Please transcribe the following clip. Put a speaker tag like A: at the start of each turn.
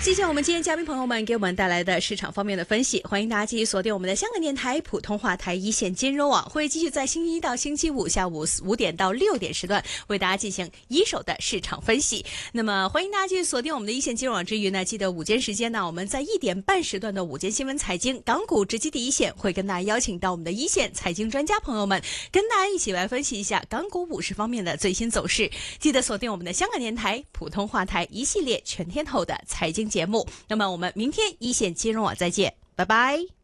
A: 谢谢我们今天嘉宾朋友们给我们带来的市场方面的分析，欢迎大家继续锁定我们的香港电台普通话台一线金融网，会继续在星期一到星期五下午5点到6点时段为大家进行一手的市场分析。那么欢迎大家继续锁定我们的一线金融网之余呢，记得午间时间呢，我们在1点半时段的午间新闻财经港股直击第一线，会跟大家邀请到我们的一线财经专家朋友们，跟大家一起来分析一下港股股市方面的最新走势。记得锁定我们的香港电台普通话台一系列全天候的财经节目。那么我们明天一线金融网再见，拜拜。